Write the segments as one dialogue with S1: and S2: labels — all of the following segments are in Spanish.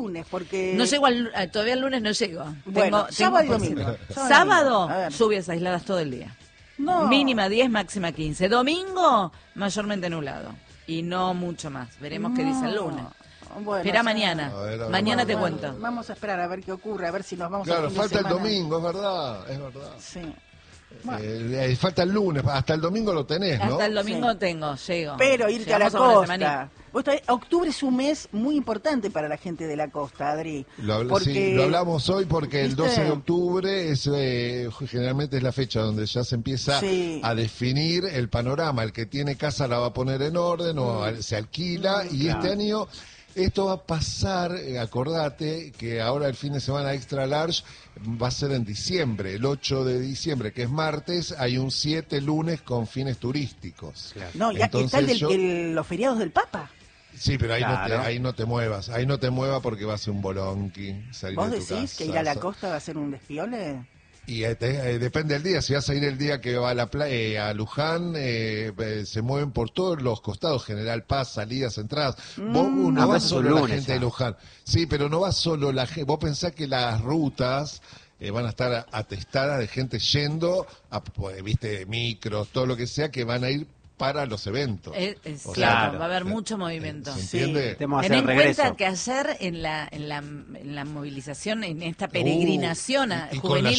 S1: lunes, porque...
S2: No llego todavía el lunes no llego.
S1: Bueno, sábado y domingo.
S2: Sábado, lluvias aisladas todo el día.
S1: No.
S2: Mínima 10, máxima 15. Domingo, mayormente nublado. Y no mucho más. Veremos qué dice el lunes.
S1: Bueno,
S2: espera mañana. Mañana te cuento.
S1: Vamos a esperar a ver qué ocurre, a ver si nos vamos
S3: Claro,
S1: a fin de
S3: falta el
S1: semana.
S3: domingo, es verdad.
S1: Sí. Bueno.
S3: Falta el lunes, hasta el domingo lo tenés, ¿no?
S2: Hasta el domingo llego.
S1: Pero irte a la
S2: Llegamos una
S1: costa.
S2: semanita.
S1: Octubre es un mes muy importante para la gente de la costa, Adri.
S3: Sí, lo hablamos hoy porque el
S1: ¿viste?
S3: 12 de octubre es generalmente es la fecha donde ya se empieza a definir el panorama. El que tiene casa la va a poner en orden o se alquila y este año... Esto va a pasar, acordate, que ahora el fin de semana extra large va a ser en diciembre, el 8 de diciembre, que es martes, hay un 7 lunes con fines turísticos.
S1: Claro. No, ya está los feriados del Papa.
S3: Sí, pero ahí no te muevas, porque va a ser un bolonqui.
S1: ¿Vos decís que ir a la costa va a ser un despiole?
S3: Y depende del día, si vas a ir el día que va a Luján, se mueven por todos los costados, General Paz, salidas, entradas. Vos no vas solo la gente de Luján. Sí, pero no va solo la gente. Vos pensás que las rutas van a estar atestadas de gente yendo, viste, micros, todo lo que sea, que van a ir para los eventos.
S2: Claro, va a haber mucho movimiento.
S3: ¿Se entiende?
S2: Ten en cuenta que ayer en la movilización, en esta peregrinación juvenil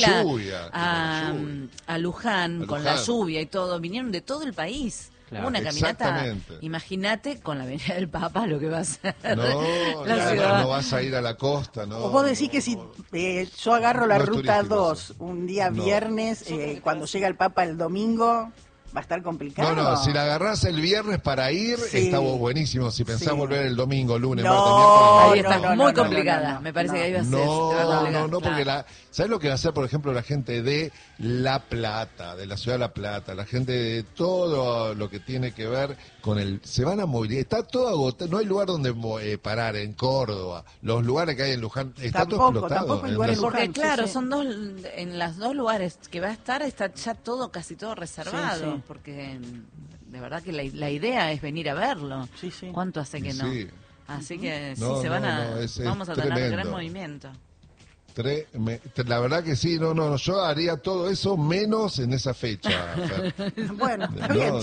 S2: a Luján, con la lluvia y todo, vinieron de todo el país. Claro. Una caminata, imagínate con la venida del Papa lo que va a ser.
S3: No vas a ir a la costa, ¿no?
S1: Vos decís que si yo agarro la ruta 2 un día viernes, cuando llega el Papa el domingo... ¿Va a estar complicado?
S3: No, si la agarrás el viernes para ir, está buenísimo. Si pensás volver el domingo, lunes, martes, miércoles...
S2: Ahí está muy complicada. Me parece que ahí va a ser...
S3: No, porque ¿sabés lo que va a hacer, por ejemplo, la gente de La Plata, de la ciudad de La Plata, la gente de todo lo que tiene que ver con se van a movilizar, está todo agotado, no hay lugar donde parar, en Córdoba, los lugares que hay en Luján, está todo explotado.
S1: Tampoco hay lugar en Luján.
S2: Porque claro, son en los dos lugares que va a estar, está ya casi todo reservado, porque de verdad que la idea es venir a verlo. ¿Cuánto hace que no? Así que vamos a tener gran movimiento.
S3: La verdad que sí, yo haría todo eso menos en esa fecha.
S1: Bueno, está bien,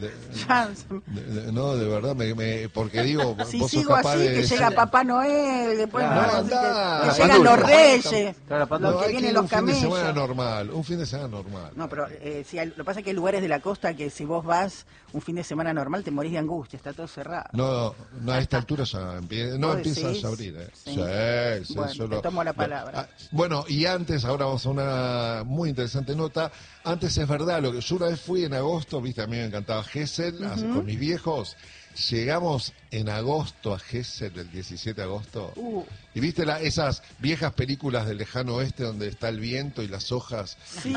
S3: de verdad, porque digo,
S1: si
S3: vos
S1: sigo
S3: sos capaz
S1: así,
S3: de
S1: que llega Papá Noel, después
S3: que
S1: llegan los reyes, los que vienen los camellos.
S3: Un fin de semana normal.
S1: No, pero lo que pasa es que hay lugares de la costa que si vos vas un fin de semana normal te morís de angustia, está todo cerrado.
S3: No, a esta altura ya empieza a abrir.
S1: Bueno, te tomo la palabra.
S3: Bueno, y ahora vamos a una muy interesante nota. Antes es verdad, yo una vez fui en agosto, viste, a mí me encantaba Gesell, con mis viejos. Llegamos en agosto a Gesell, el 17 de agosto. ¿Y viste esas viejas películas del lejano oeste donde está el viento y las hojas?
S1: Sí,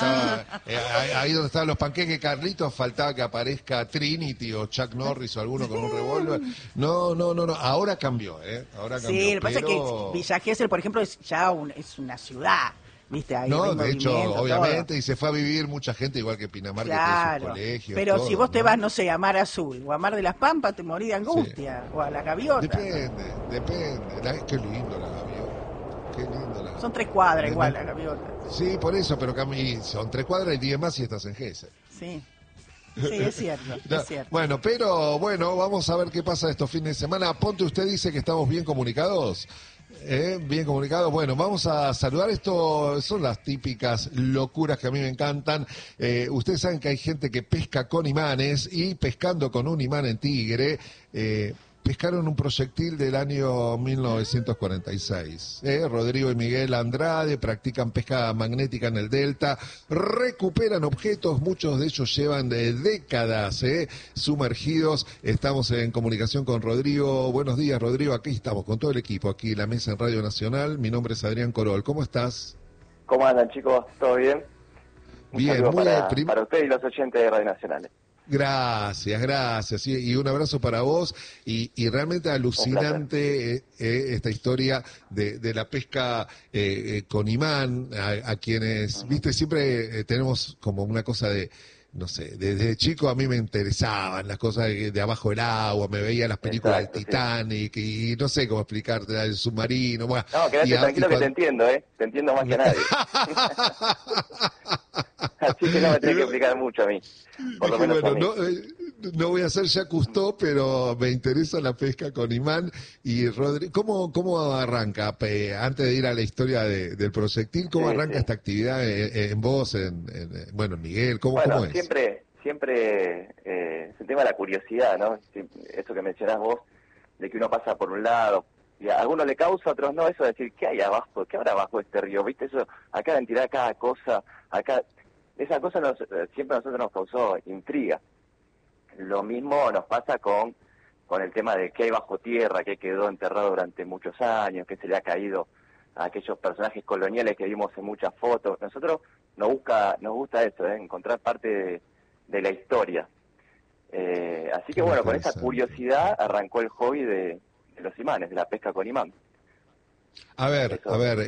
S3: ahí donde estaban los panqueques Carlitos, faltaba que aparezca Trinity o Chuck Norris o alguno con un revólver. No, ahora cambió, Ahora cambió.
S1: Sí, lo que pasa es que Villa Gesell, por ejemplo, es una ciudad. ¿Viste? Ahí
S3: de hecho, obviamente, todo. Y se fue a vivir mucha gente, igual que Pinamar, que tiene sus colegios.
S1: Pero si vos te vas, no sé, a Mar Azul o a Mar de las Pampas, te morís de angustia. O a la Gaviota.
S3: Depende. Qué lindo la Gaviota.
S1: Son 3 cuadras igual la Gaviota.
S3: Sí, por eso, pero son 3 cuadras y 10 más si estás en Gesell.
S1: Sí, es cierto, es cierto.
S3: Bueno, vamos a ver qué pasa estos fines de semana. Ponte, usted dice que estamos bien comunicados. Bien comunicado. Bueno, vamos a saludar. Esto son las típicas locuras que a mí me encantan. Ustedes saben que hay gente que pesca con imanes y pescando con un imán en Tigre, pescaron un proyectil del año 1946. Rodrigo y Miguel Andrade practican pesca magnética en el Delta, recuperan objetos, muchos de ellos llevan décadas sumergidos. Estamos en comunicación con Rodrigo. Buenos días, Rodrigo. Aquí estamos con todo el equipo, aquí la mesa en Radio Nacional. Mi nombre es Adrián Corol. ¿Cómo estás?
S4: ¿Cómo andan, chicos? ¿Todo bien?
S3: Bien,
S4: muy bien. Para ustedes y los oyentes de Radio Nacional.
S3: Gracias, y un abrazo para vos, y realmente alucinante esta historia de la pesca con imán, a quienes, viste, siempre tenemos como una cosa de no sé, desde chico a mí me interesaban las cosas de abajo del agua, me veía las películas del Titanic y no sé cómo explicarte, el submarino. Bueno,
S4: no, quédate tranquilo que te entiendo, te entiendo más que nadie. Así que no me tenés que explicar mucho a mí, por lo menos
S3: bueno,
S4: a mí.
S3: No voy a hacer ya Cousteau, pero me interesa la pesca con imán. Y Rodri, ¿cómo arranca? Antes de ir a la historia del proyectil, ¿cómo arranca esta actividad en vos, bueno, en Miguel? ¿Cómo es?
S4: Siempre es el tema de la curiosidad, ¿no? Eso que mencionás vos, de que uno pasa por un lado, y a algunos le causa, a otros no, eso de decir, ¿qué hay abajo? ¿Qué habrá abajo de este río? ¿Viste eso? Acá deben tirar cada cosa, acá... Esa cosa siempre a nosotros nos causó intriga. Lo mismo nos pasa con el tema de qué hay bajo tierra, qué quedó enterrado durante muchos años, qué se le ha caído a aquellos personajes coloniales que vimos en muchas fotos. Nosotros nos gusta eso, encontrar parte de la historia. Así que bueno, con esa curiosidad arrancó el hobby de los imanes, de la pesca con imán.
S3: A ver,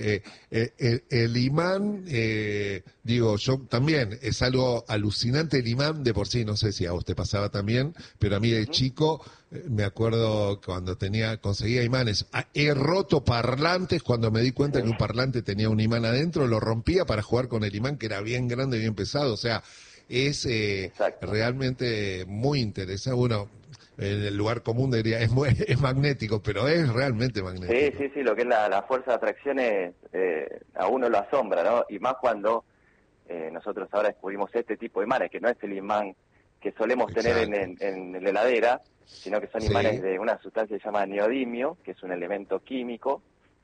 S3: el imán, digo, yo también, es algo alucinante el imán de por sí, no sé si a vos te pasaba también, pero a mí de chico, me acuerdo cuando conseguía imanes, he roto parlantes cuando me di cuenta que un parlante tenía un imán adentro, lo rompía para jugar con el imán que era bien grande, bien pesado, o sea, es realmente muy interesante, bueno, en el lugar común diría es magnético, pero es realmente magnético.
S4: Sí, lo que es la fuerza de atracción a uno lo asombra, ¿no? Y más cuando nosotros ahora descubrimos este tipo de imanes, que no es el imán que solemos tener en la heladera, sino que son imanes de una sustancia que se llama neodimio, que es un elemento químico,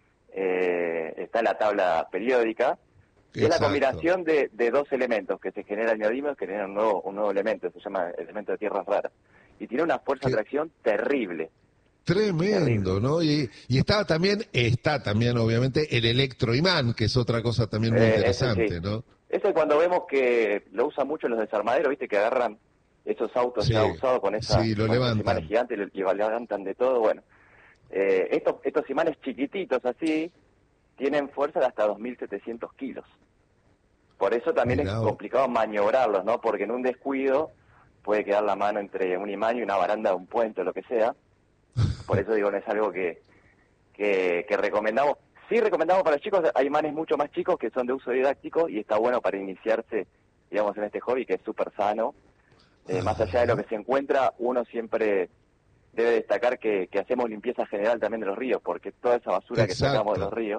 S4: está en la tabla periódica, y es la combinación de dos elementos que se genera el neodimio, que generan un nuevo elemento, se llama elemento de tierras raras. Y tiene una fuerza de atracción terrible.
S3: Tremendo, ¿no? Y está también obviamente el electroimán, que es otra cosa también muy interesante, ¿no?
S4: Eso es cuando vemos que lo usan mucho los desarmaderos, ¿viste? Que agarran esos autos ya usados con esos imanes gigantes y lo levantan de todo. Bueno, estos imanes chiquititos así tienen fuerza de hasta 2.700 kilos. Por eso también es complicado maniobrarlos, ¿no? Porque en un descuido puede quedar la mano entre un imán y una baranda de un puente o lo que sea. Por eso digo, no es algo que recomendamos. Sí recomendamos para los chicos, hay imanes mucho más chicos que son de uso didáctico y está bueno para iniciarse, digamos, en este hobby que es súper sano. Más allá de lo que se encuentra, uno siempre debe destacar que hacemos limpieza general también de los ríos, porque toda esa basura que sacamos de los ríos,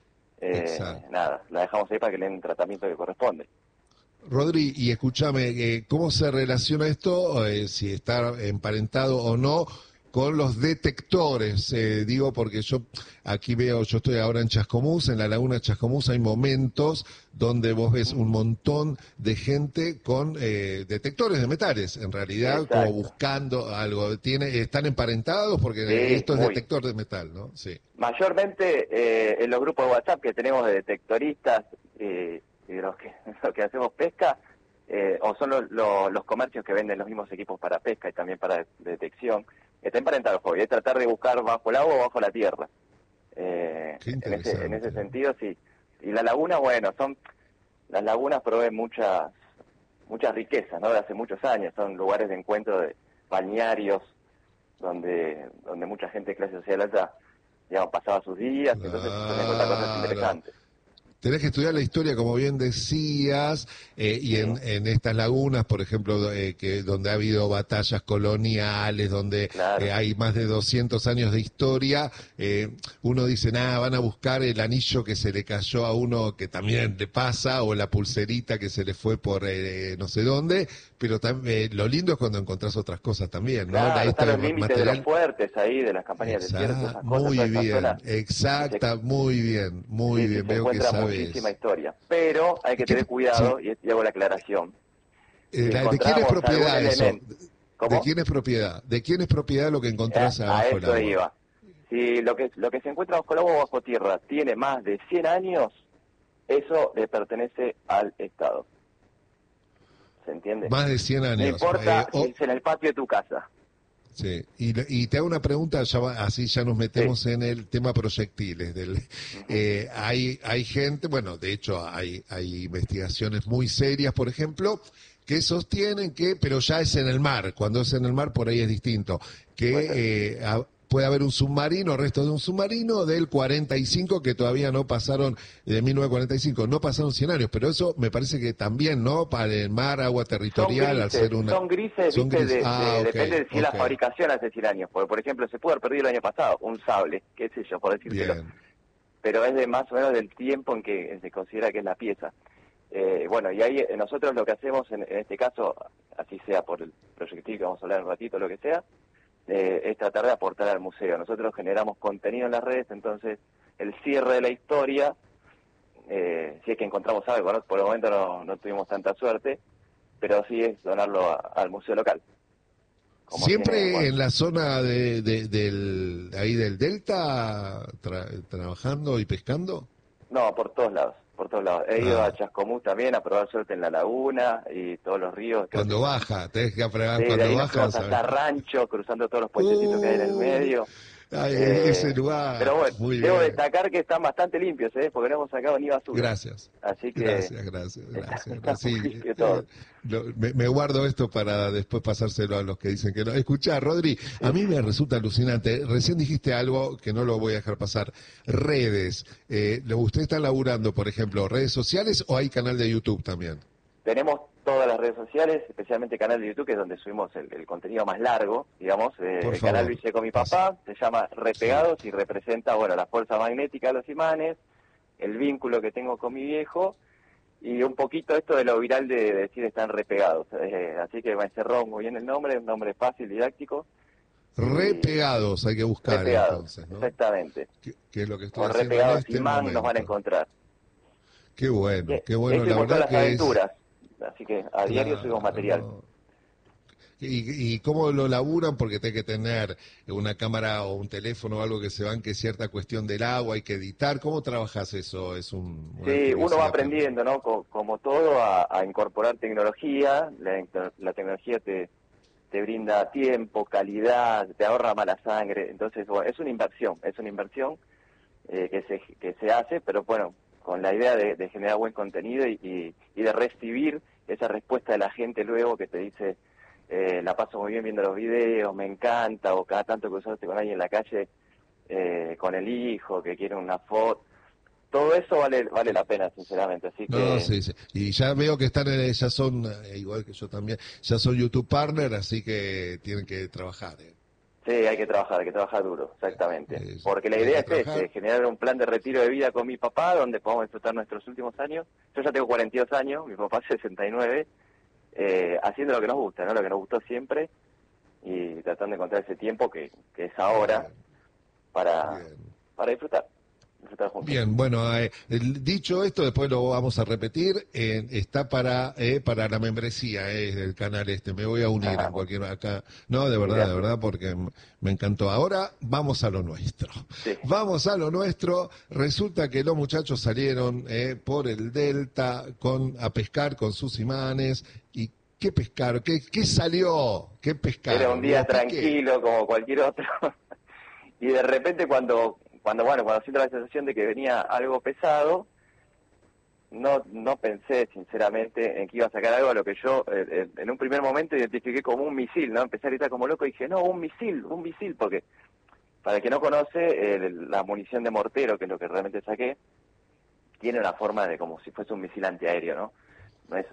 S4: la dejamos ahí para que le den el tratamiento que corresponde.
S3: Rodri, y escúchame, ¿cómo se relaciona esto, si está emparentado o no, con los detectores? Digo, porque yo estoy ahora en Chascomús, en la laguna de Chascomús hay momentos donde vos ves un montón de gente con detectores de metales, en realidad, como buscando algo. ¿Están emparentados? Porque esto es detector de metal, ¿no? Sí.
S4: Mayormente en los grupos de WhatsApp que tenemos de detectoristas, y de los que hacemos pesca, o son los comercios que venden los mismos equipos para pesca y también para detección, está emparentado el hobby, es tratar de buscar bajo el agua o bajo la tierra. En ese sentido, sí. Y la laguna, las lagunas proveen muchas riquezas, ¿no? De hace muchos años, son lugares de encuentro de balnearios, donde mucha gente de clase social alta, digamos, pasaba sus días, entonces se encuentran cosas interesantes.
S3: Tenés que estudiar la historia, como bien decías, y en estas lagunas, por ejemplo, donde ha habido batallas coloniales, donde hay más de 200 años de historia, uno dice, van a buscar el anillo que se le cayó a uno que también le pasa, o la pulserita que se le fue por no sé dónde, pero lo lindo es cuando encontrás otras cosas también, ¿no?
S4: Claro, están los límites de los fuertes ahí, de las campañas de desierto, esas cosas.
S3: Muy bien, muy bien, veo que sabes.
S4: Muchísima historia, pero hay que tener cuidado, y hago la aclaración.
S3: ¿De quién es propiedad eso? ¿De quién es propiedad? ¿De quién es propiedad lo que encontrás abajo del agua?
S4: Iba. Si lo que se encuentra bajo el agua o bajo tierra tiene más de 100 años, eso le pertenece al Estado. ¿Se entiende?
S3: Más de 100 años.
S4: No importa si es en el patio de tu casa.
S3: Sí, y te hago una pregunta, así ya nos metemos en el tema proyectiles. Hay gente, bueno, de hecho hay investigaciones muy serias, por ejemplo, que sostienen que, pero ya es en el mar, cuando es en el mar por ahí es distinto, que puede haber un submarino, restos de un submarino del 45 que todavía no pasaron, de 1945, no pasaron 100 años, pero eso me parece que también, ¿no? Para el mar, agua territorial, al ser una...
S4: Son grises, ¿viste? Depende de si la fabricación hace 100 años, porque por ejemplo se pudo haber perdido el año pasado, un sable, qué sé yo, por decírtelo. Pero es de más o menos del tiempo en que se considera que es la pieza. Bueno, y ahí nosotros lo que hacemos en este caso, así sea por el proyectil que vamos a hablar un ratito, lo que sea, es tratar de aportar al museo. Nosotros generamos contenido en las redes, entonces el cierre de la historia, si es que encontramos algo, ¿no? Por el momento no tuvimos tanta suerte, pero sí es donarlo al museo local.
S3: ¿Siempre en la zona ahí del Delta, trabajando y pescando?
S4: No, por todos lados. He ido a Chascomús también a probar suerte en la laguna y todos los ríos.
S3: Cuando baja, tenés que probar cuando bajas.
S4: Hasta Rancho, cruzando todos los puentecitos que hay en el medio.
S3: Ese lugar.
S4: Pero bueno, debo destacar que están bastante limpios, porque no hemos sacado ni basura.
S3: Gracias.
S4: Así que
S3: gracias. Sí, me guardo esto para después pasárselo a los que dicen que no. Escuchá, Rodri, a mí me resulta alucinante. Recién dijiste algo que no lo voy a dejar pasar. Redes. ¿Usted está laburando, por ejemplo, redes sociales o hay canal de YouTube también?
S4: Tenemos todas las redes sociales, especialmente el canal de YouTube, que es donde subimos el contenido más largo, digamos. El canal lo hice con mi papá, se llama Repegados y representa, bueno, la fuerza magnética de los imanes, el vínculo que tengo con mi viejo y un poquito esto de lo viral de decir están repegados. Así que me cerró muy bien el nombre, un nombre fácil, didáctico.
S3: Repegados, hay que buscar
S4: repegados,
S3: entonces, ¿no?
S4: Exactamente.
S3: ¿Qué es lo que estoy
S4: con
S3: haciendo
S4: Repegados
S3: en este
S4: Imán
S3: momento?
S4: Nos van a encontrar.
S3: Qué bueno, la verdad
S4: las
S3: que
S4: aventuras. Así que a diario subimos material.
S3: ¿Y cómo lo laburan? Porque tiene que tener una cámara o un teléfono o algo que se banque cierta cuestión del agua, hay que editar. ¿Cómo trabajas eso?
S4: Sí, uno va aprendiendo, ¿no? Como todo, a incorporar tecnología. La tecnología te brinda tiempo, calidad, te ahorra mala sangre. Entonces, bueno, es una inversión que se hace, pero bueno, con la idea de generar buen contenido y de recibir esa respuesta de la gente luego que te dice, la paso muy bien viendo los videos, me encanta, o cada tanto cruzaste con alguien en la calle con el hijo que quiere una foto. Todo eso vale la pena, sinceramente. Así que...
S3: No, sí. Y ya veo que ya son, igual que yo también, ya son YouTube Partner, así que tienen que trabajar.
S4: Sí, hay que trabajar duro, exactamente. Porque la idea es generar un plan de retiro de vida con mi papá, donde podamos disfrutar nuestros últimos años. Yo ya tengo 42 años, mi papá 69, haciendo lo que nos gusta, ¿no? Lo que nos gustó siempre, y tratando de encontrar ese tiempo que es ahora para disfrutar juntos.
S3: Bien, bueno, dicho esto, después lo vamos a repetir, está para la membresía del canal me voy a unir en cualquier acá. No, de verdad, porque me encantó. Ahora vamos a lo nuestro.
S4: Sí.
S3: Vamos a lo nuestro. Resulta que los muchachos salieron por el Delta a pescar con sus imanes. ¿Y qué pescaron? ¿Qué salió? ¿Qué pescaron?
S4: Era un día tranquilo como cualquier otro. Y de repente cuando siento la sensación de que venía algo pesado, no pensé sinceramente en que iba a sacar algo a lo que yo en un primer momento identifiqué como un misil, ¿no? Empecé a gritar como loco y dije, no, un misil, porque para el que no conoce, la munición de mortero, que es lo que realmente saqué, tiene una forma de como si fuese un misil antiaéreo, ¿no? Es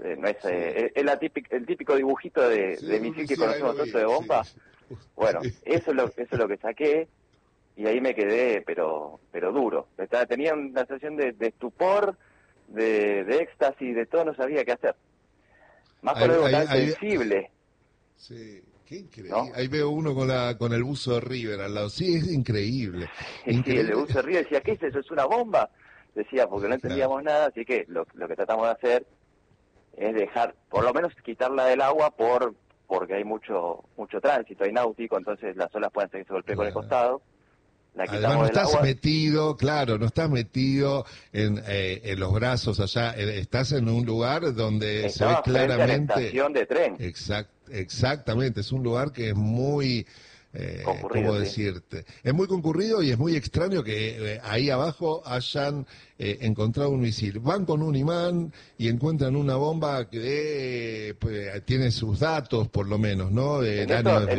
S4: el típico dibujito de misil que conocemos nosotros de bomba. Sí. Bueno, eso es lo que saqué. Y ahí me quedé, pero duro. Tenía una sensación de estupor, de éxtasis, de todo, no sabía qué hacer. Más con algo tan sensible.
S3: Sí, qué increíble.
S4: ¿No?
S3: Ahí veo uno con el buzo de River al lado. Sí, es increíble.
S4: Sí, el de buzo de River decía, ¿qué es eso? ¿Es una bomba? Decía, porque no entendíamos nada, así que lo que tratamos de hacer es dejar, por lo menos quitarla del agua porque hay mucho tránsito, hay náutico, entonces las olas pueden hacer que se golpee con el costado.
S3: Además no estás metido, no estás metido en los brazos allá, estás en un lugar donde se ve claramente...
S4: A la estación de tren.
S3: Exactamente, es un lugar que es muy ¿cómo decirte? Es muy concurrido y es muy extraño que ahí abajo hayan encontrado un misil. Van con un imán y encuentran una bomba que pues, tiene sus datos, por lo menos, ¿no?
S4: En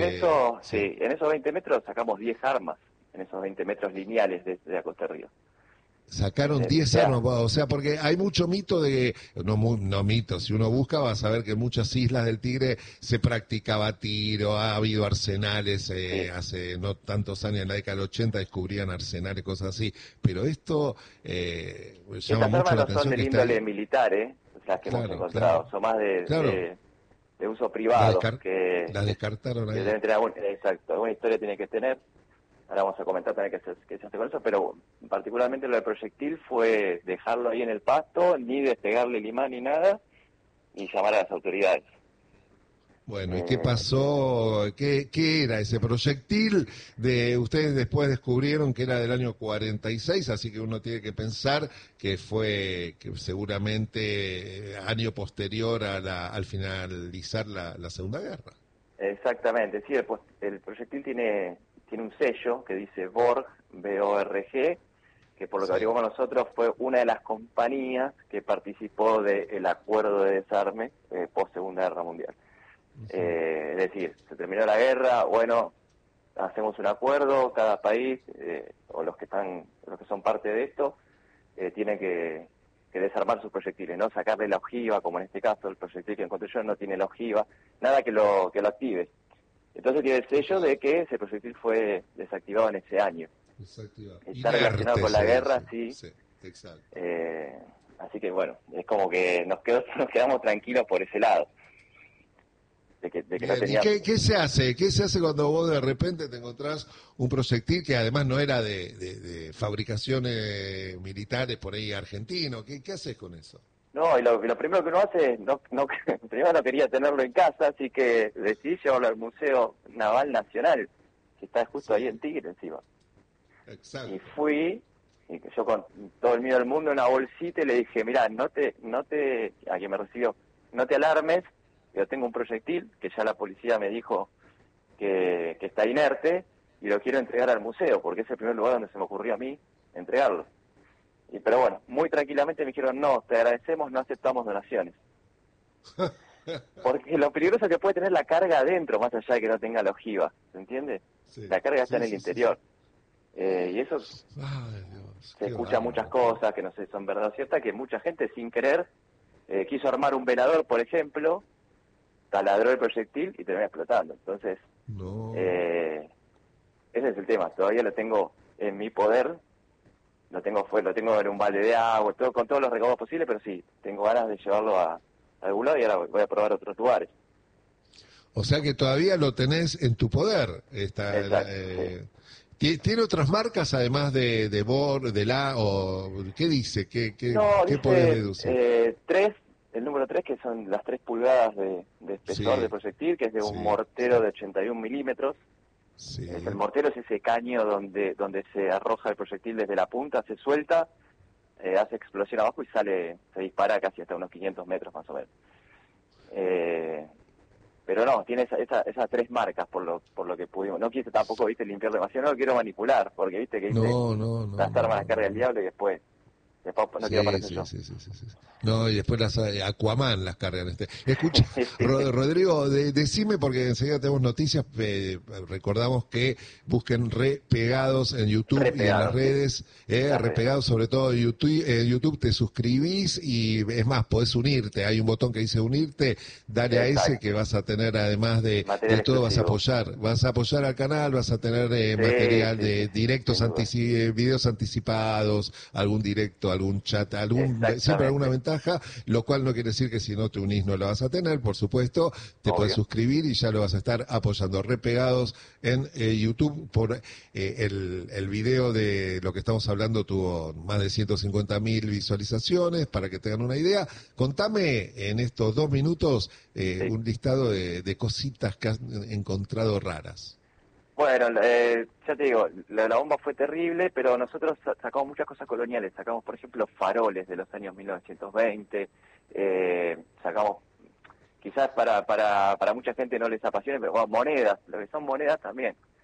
S4: esos 20 metros sacamos 10 armas, en esos 20 metros lineales de la costa de Río.
S3: Sacaron 10 armas, o sea, porque hay mucho mito de, no mito, si uno busca va a saber que en muchas islas del Tigre se practicaba tiro, ha habido arsenales, hace no tantos años, en la década del 80 descubrían arsenales, cosas así, pero esto llama mucho la atención. Estas armas no son
S4: de índole militar, las que hemos encontrado, son más de uso privado.
S3: Las descartaron ahí.
S4: Exacto, alguna historia tiene que tener. Ahora vamos a comentar también qué se hace con eso, pero particularmente lo del proyectil fue dejarlo ahí en el pasto, ni despegarle el imán ni nada, y llamar a las autoridades.
S3: Bueno, ¿y qué pasó? ¿Qué era ese proyectil? Ustedes después descubrieron que era del año 46, así que uno tiene que pensar que fue seguramente año posterior al finalizar la Segunda Guerra.
S4: Exactamente, sí, el proyectil tiene un sello que dice BORG, B-O-R-G, que por lo que averiguamos nosotros fue una de las compañías que participó del acuerdo de desarme post Segunda Guerra Mundial. Es decir, se terminó la guerra, bueno, hacemos un acuerdo, cada país, o los que son parte de esto, tienen que desarmar sus proyectiles, no sacarle la ojiva, como en este caso el proyectil que encontré yo no tiene la ojiva, nada que lo active. Entonces tiene el sello de que ese proyectil fue desactivado en ese año. Está relacionado con la guerra, sí.
S3: Exacto.
S4: Así que bueno, es como que nos quedamos tranquilos por ese lado. De que no teníamos...
S3: ¿Y qué se hace? ¿Qué se hace cuando vos de repente te encontrás un proyectil que además no era de fabricaciones militares por ahí argentino? ¿Qué haces con eso?
S4: No, y lo primero que uno hace, primero no quería tenerlo en casa, así que decidí llevarlo al Museo Naval Nacional, que está justo ahí en Tigre encima.
S3: Exacto.
S4: Y fui, y yo con todo el miedo del mundo, una bolsita, y le dije, mirá, a quien me recibió, no te alarmes, yo tengo un proyectil que ya la policía me dijo que está inerte, y lo quiero entregar al museo, porque es el primer lugar donde se me ocurrió a mí entregarlo. Pero bueno, muy tranquilamente me dijeron, no, te agradecemos, no aceptamos donaciones. Porque lo peligroso es que puede tener la carga adentro, más allá de que no tenga la ojiva, ¿se entiende? Sí, la carga está en el interior. Y eso se escucha muchas cosas que no sé si son verdad o cierta, que mucha gente sin querer quiso armar un velador, por ejemplo, taladró el proyectil y terminó explotando. Entonces, ese es el tema, todavía lo tengo en mi poder. Lo tengo en un balde de agua, con todos los recaudos posibles, pero sí, tengo ganas de llevarlo a algún lado y ahora voy a probar otros lugares.
S3: O sea que todavía lo tenés en tu poder. ¿Tiene otras marcas además de BOR, qué dice? ¿Qué podés deducir?
S4: 3, el número 3, que son las 3 pulgadas de espesor de proyectil, que es de un mortero de 81 milímetros. Sí. El mortero es ese caño donde se arroja el proyectil desde la punta, se suelta, hace explosión abajo y se dispara casi hasta unos 500 metros más o menos. Pero no, tiene esas 3 marcas por lo que pudimos. No quise tampoco, limpiar demasiado, no lo quiero manipular, porque viste que las armas las carga el diablo y después no quiero parecer yo.
S3: Sí. No, y después las Aquaman las cargan. Escucha, Rodrigo, decime, porque enseguida tenemos noticias, recordamos que busquen Repegados en YouTube y en las redes, Repegados sobre todo en YouTube, te suscribís y es más, podés unirte, hay un botón que dice unirte, dale a ese que vas a tener, además de todo, vas a apoyar al canal, vas a tener material de directos, videos anticipados, algún directo, algún chat, siempre alguna ventaja, lo cual no quiere decir que si no te unís no la vas a tener, por supuesto, te podés suscribir y ya lo vas a estar apoyando. Repegados en YouTube, por el video de lo que estamos hablando tuvo más de 150.000 visualizaciones, para que tengan una idea. Contame en estos 2 minutos un listado de cositas que has encontrado raras.
S4: Bueno, ya te digo, la bomba fue terrible, pero nosotros sacamos muchas cosas coloniales. Sacamos, por ejemplo, faroles de los años 1920, sacamos, quizás para mucha gente no les apasione, pero bueno, monedas, lo que son monedas también.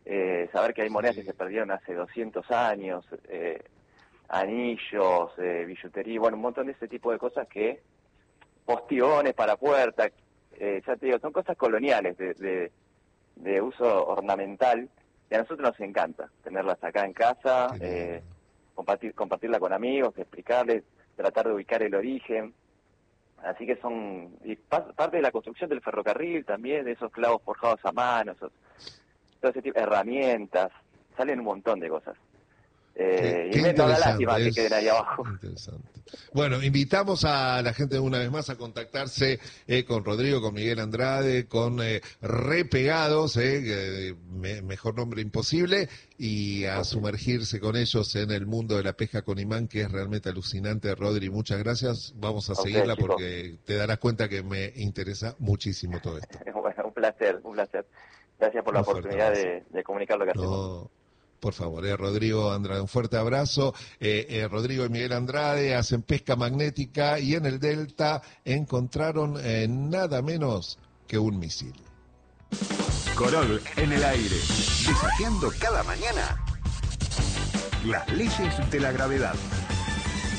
S4: saber que hay monedas que se perdieron hace 200 años, anillos, billutería, bueno, un montón de ese tipo de cosas que, postiones para puertas, ya te digo, son cosas coloniales de uso ornamental, y a nosotros nos encanta tenerlas acá en casa, compartirla con amigos, explicarles, tratar de ubicar el origen. Así que son parte de la construcción del ferrocarril también, de esos clavos forjados a mano, todo ese tipo de herramientas, salen un montón de cosas. Y me da lástima que queden ahí abajo.
S3: Interesante. Bueno, invitamos a la gente una vez más a contactarse con Rodrigo, con Miguel Andrade, con Repegados, mejor nombre imposible, y a sumergirse con ellos en el mundo de la pesca con imán, que es realmente alucinante. Rodri, muchas gracias. Vamos a seguirla ustedes, porque te darás cuenta que me interesa muchísimo todo esto.
S4: Bueno, un placer. Gracias por la oportunidad de comunicar lo que hacemos.
S3: Por favor, Rodrigo Andrade, un fuerte abrazo. Rodrigo y Miguel Andrade hacen pesca magnética y en el Delta encontraron nada menos que un misil.
S5: Corol en el aire, desafiando cada mañana las leyes de la gravedad.